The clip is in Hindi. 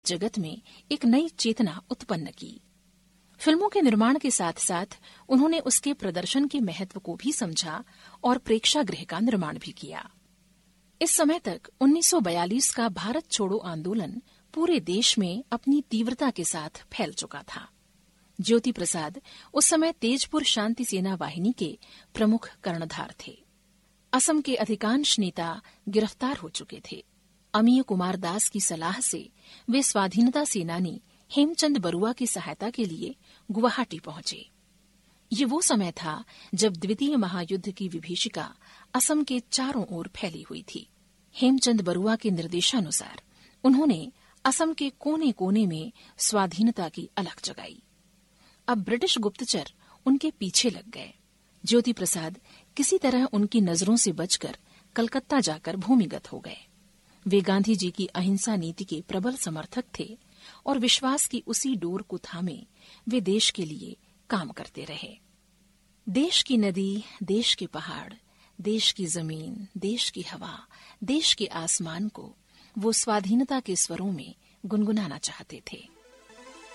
जगत में एक नई चेतना उत्पन्न की। फिल्मों के निर्माण के साथ साथ उन्होंने उसके प्रदर्शन के महत्व को भी समझा और प्रेक्षागृह का निर्माण भी किया। इस समय तक 1942 का भारत छोड़ो आंदोलन पूरे देश में अपनी तीव्रता के साथ फैल चुका था। ज्योति प्रसाद उस समय तेजपुर शांति सेना वाहिनी के प्रमुख कर्णधार थे। असम के अधिकांश नेता गिरफ्तार हो चुके थे। अमीय कुमार दास की सलाह से वे स्वाधीनता सेनानी हेमचंद बरुआ की सहायता के लिए गुवाहाटी पहुंचे। ये वो समय था जब द्वितीय महायुद्ध की विभीषिका असम के चारों ओर फैली हुई थी। हेमचंद बरुआ के निर्देशानुसार उन्होंने असम के कोने कोने में स्वाधीनता की अलख जगाई। अब ब्रिटिश गुप्तचर उनके पीछे लग गए। ज्योति प्रसाद किसी तरह उनकी नजरों से बचकर कलकत्ता जाकर भूमिगत हो गए। वे गांधी जी की अहिंसा नीति के प्रबल समर्थक थे और विश्वास की उसी डोर को थामे वे देश के लिए काम करते रहे। देश की नदी, देश के पहाड़, देश की जमीन, देश की हवा, देश के आसमान को वो स्वाधीनता के स्वरों में गुनगुनाना चाहते थे।